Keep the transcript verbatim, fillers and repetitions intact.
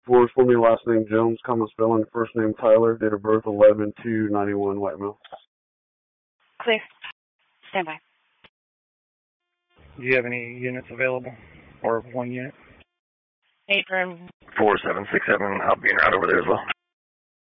Floors for me, last name Jones, common spelling, first name Tyler, date of birth eleven two ninety-one, white male. Clear. Stand by. Do you have any units available? Or one unit? Eight room. four seven six seven, I'll be in route over there as well.